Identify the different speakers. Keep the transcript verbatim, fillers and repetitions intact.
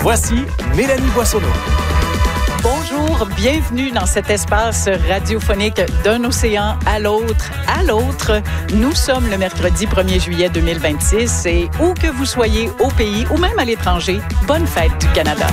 Speaker 1: Voici Mélanie Boissonneau.
Speaker 2: Bonjour, bienvenue dans cet espace radiophonique d'un océan à l'autre, à l'autre. Nous sommes le mercredi premier juillet deux mille vingt-six et où que vous soyez au pays ou même à l'étranger, bonne fête du Canada.